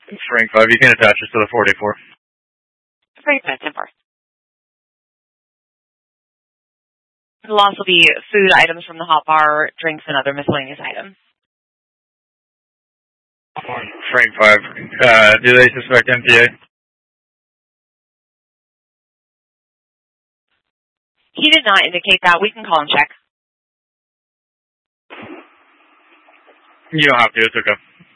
Frank 5, you can attach us to the 44. Frank 5, 10 4. The loss will be food items from the hot bar, drinks, and other miscellaneous items. Frank 5, do they suspect MTA? He did not indicate that. We can call and check. You don't have to, it's okay.